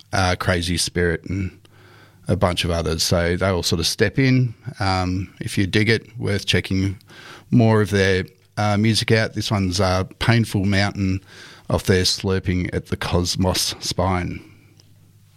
Crazy Spirit and a bunch of others. So they all sort of step in. If you dig it, worth checking more of their music out. This one's Painful Mountain off their Slurping at the Cosmos Spine.